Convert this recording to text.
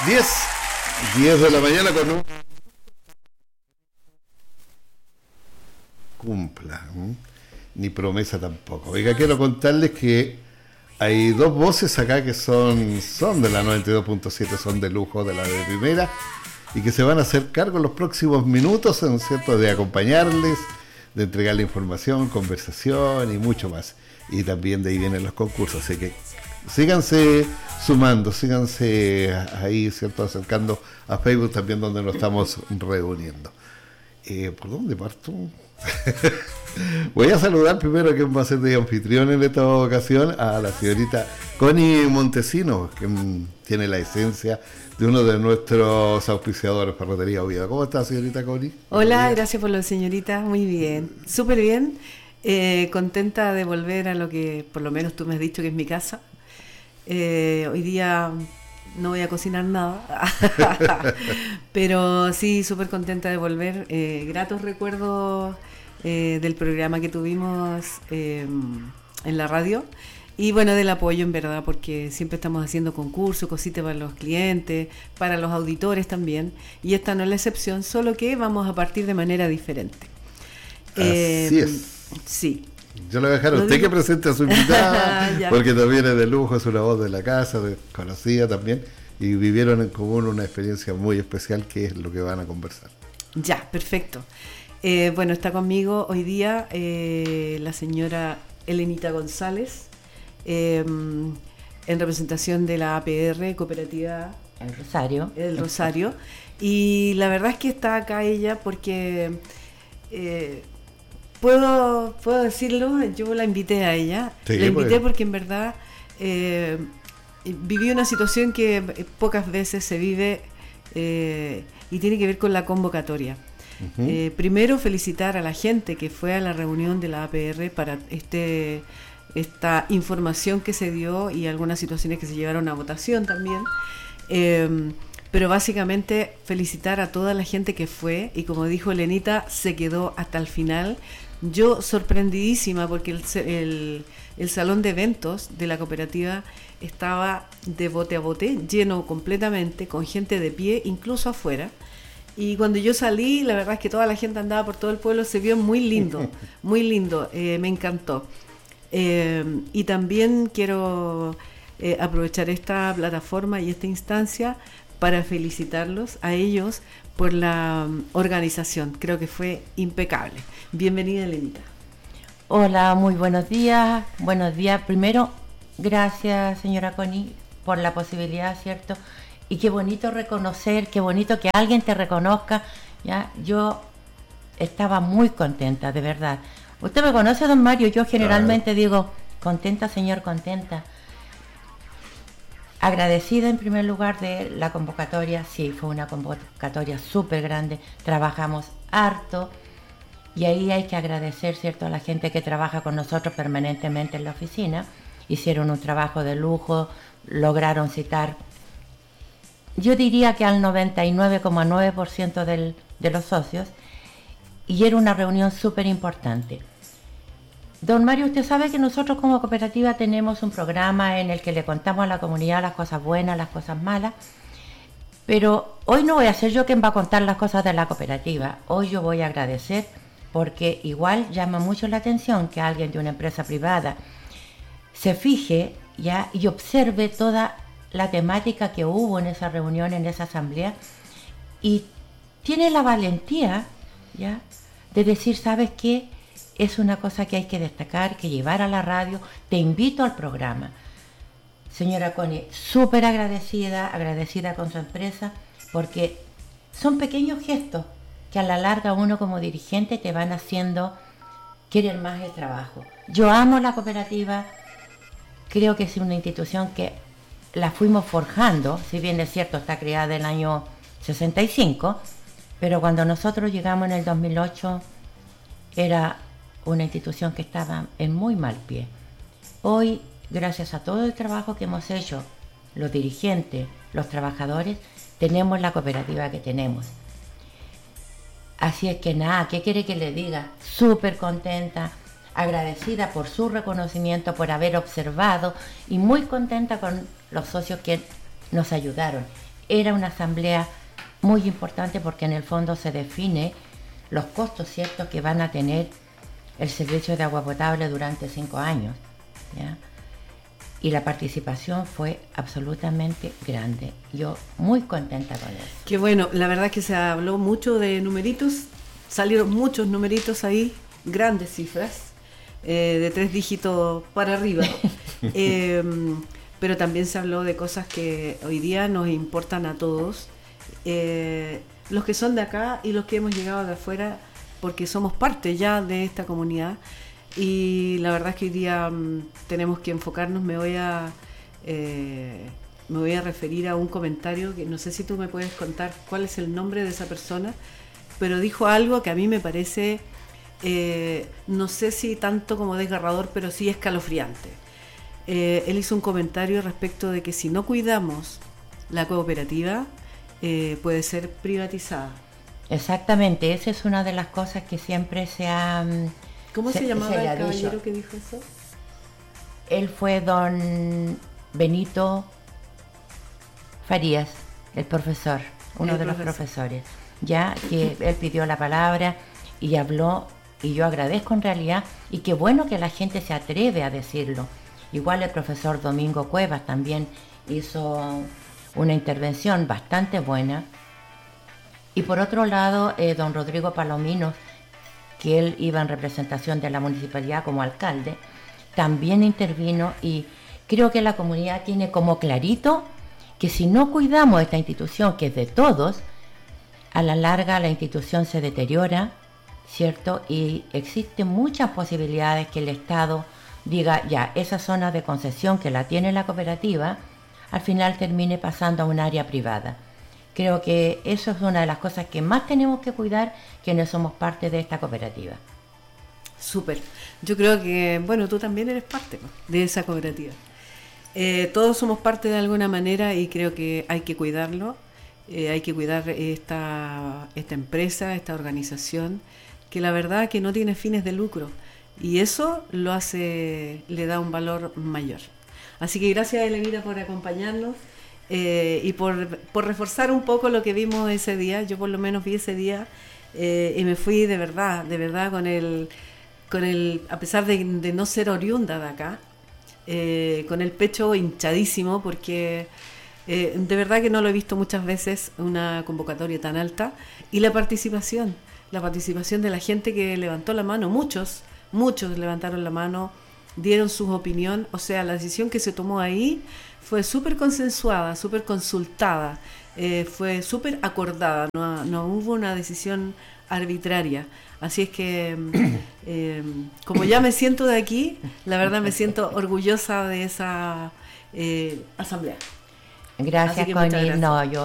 10, 10 de la mañana con un cumpla, ni promesa tampoco. Oiga, quiero contarles que hay dos voces acá que son de la 92.7, son de lujo, de la de primera, y que se van a hacer cargo en los próximos minutos, ¿no es cierto?, de acompañarles, de entregarle información, conversación y mucho más. Y también de ahí vienen los concursos, así que síganse sumando, síganse ahí, ¿cierto?, acercando a Facebook también, donde nos estamos reuniendo. ¿Por dónde parto? Voy a saludar primero a quien va a ser de anfitrión en esta ocasión, a la señorita Connie Montesino, que tiene la esencia de uno de nuestros auspiciadores, Ferretería Oviedo. ¿Cómo está, señorita Connie? Hola, gracias por lo, señorita. Muy bien, súper bien. Contenta de volver a lo que por lo menos tú me has dicho que es mi casa. Hoy día no voy a cocinar nada, pero sí, súper contenta de volver. Gratos recuerdos del programa que tuvimos en la radio. Y bueno, del apoyo en verdad, porque siempre estamos haciendo concursos, cositas para los clientes, para los auditores también. Y esta no es la excepción, solo que vamos a partir de manera diferente. Así es. Sí. Yo le voy a dejar a usted que presente a su invitada, porque también es de lujo, es una voz de la casa, conocida también, y vivieron en común una experiencia muy especial, que es lo que van a conversar. Ya, perfecto. Bueno, está conmigo hoy día la señora Elenita González, en representación de la APR, Cooperativa El Rosario. Y la verdad es que está acá ella porque... ¿Puedo decirlo? Yo la invité a ella. Sí, la invité porque en verdad viví una situación que pocas veces se vive y tiene que ver con la convocatoria. Uh-huh. Primero, felicitar a la gente que fue a la reunión de la APR para esta información que se dio y algunas situaciones que se llevaron a votación también. Pero básicamente felicitar a toda la gente que fue, y como dijo Elenita, se quedó hasta el final. Yo sorprendidísima porque el salón de eventos de la cooperativa estaba de bote a bote, lleno completamente, con gente de pie, incluso afuera. Y cuando yo salí, la verdad es que toda la gente andaba por todo el pueblo, se vio muy lindo, me encantó. Y también quiero aprovechar esta plataforma y esta instancia para felicitarlos a ellos por la organización. Creo que fue impecable. Bienvenida, Elenita. Hola, muy buenos días. Buenos días. Primero, gracias, señora Connie, por la posibilidad, ¿cierto? Y qué bonito reconocer, qué bonito que alguien te reconozca. ¿Ya? Yo estaba muy contenta, de verdad. Usted me conoce, don Mario, yo generalmente digo, contenta, señor, contenta. Agradecida en primer lugar de la convocatoria. Sí, fue una convocatoria súper grande, trabajamos harto y ahí hay que agradecer, ¿cierto?, a la gente que trabaja con nosotros permanentemente en la oficina. Hicieron un trabajo de lujo, lograron citar, yo diría que al 99,9% de los socios, y era una reunión súper importante. Don Mario, usted sabe que nosotros como cooperativa tenemos un programa en el que le contamos a la comunidad las cosas buenas, las cosas malas, pero hoy no voy a ser yo quien va a contar las cosas de la cooperativa. Hoy yo voy a agradecer, porque igual llama mucho la atención que alguien de una empresa privada se fije ya y observe toda la temática que hubo en esa reunión, en esa asamblea, y tiene la valentía ya de decir, ¿sabes qué? Es una cosa que hay que destacar, que llevar a la radio. Te invito al programa. Señora Connie, súper agradecida con su empresa, porque son pequeños gestos que a la larga uno como dirigente te van haciendo querer más el trabajo. Yo amo la cooperativa, creo que es una institución que la fuimos forjando, si bien es cierto, está creada en el año 65, pero cuando nosotros llegamos en el 2008 era una institución que estaba en muy mal pie. Hoy, gracias a todo el trabajo que hemos hecho, los dirigentes, los trabajadores, tenemos la cooperativa que tenemos. Así es que nada, ¿qué quiere que le diga? Súper contenta, agradecida por su reconocimiento, por haber observado, y muy contenta con los socios que nos ayudaron. era una asamblea muy importante porque en el fondo se define los costos, ¿cierto?, que van a tener el servicio de agua potable durante 5 años, ¿ya? Y la participación fue absolutamente grande. Yo muy contenta con eso. Qué bueno, la verdad es que se habló mucho de numeritos, salieron muchos numeritos ahí, grandes cifras, de 3 dígitos para arriba. Pero también se habló de cosas que hoy día nos importan a todos, los que son de acá y los que hemos llegado de afuera, porque somos parte ya de esta comunidad. Y la verdad es que hoy día tenemos que enfocarnos. Me voy a referir a un comentario que no sé si tú me puedes contar cuál es el nombre de esa persona, pero dijo algo que a mí me parece, no sé si tanto como desgarrador, pero sí escalofriante. Él hizo un comentario respecto de que si no cuidamos la cooperativa, puede ser privatizada. Exactamente, esa es una de las cosas que siempre se ha... ¿Cómo se llamaba el caballero dicho. que dijo eso? Él fue don Benito Farías, el profesor, uno de los profesores, ya que él pidió la palabra y habló, y yo agradezco en realidad, y qué bueno que la gente se atreve a decirlo. Igual el profesor Domingo Cuevas también hizo una intervención bastante buena. Y por otro lado, don Rodrigo Palomino, que él iba en representación de la municipalidad como alcalde, también intervino, y creo que la comunidad tiene como clarito que si no cuidamos esta institución, que es de todos, a la larga la institución se deteriora, ¿cierto? Y existen muchas posibilidades que el Estado diga, ya, esa zona de concesión que la tiene la cooperativa, al final termine pasando a un área privada. Creo que eso es una de las cosas que más tenemos que cuidar, quienes somos parte de esta cooperativa. Súper. Yo creo que, bueno, tú también eres parte, ¿no?, de esa cooperativa. Todos somos parte de alguna manera y creo que hay que cuidarlo. Hay que cuidar esta empresa, esta organización, que la verdad que no tiene fines de lucro. Y eso lo hace, le da un valor mayor. Así que gracias, Elenita, por acompañarnos. Y por reforzar un poco lo que vimos ese día. Yo por lo menos vi ese día y me fui de verdad con el a pesar de no ser oriunda de acá, con el pecho hinchadísimo, porque de verdad que no lo he visto muchas veces, una convocatoria tan alta, y la participación de la gente que levantó la mano, muchos levantaron la mano, dieron su opinión. O sea, la decisión que se tomó ahí fue súper consensuada, súper consultada, fue súper acordada, no hubo una decisión arbitraria. Así es que, como ya me siento de aquí, la verdad me siento orgullosa de esa asamblea. Gracias, Connie. No, yo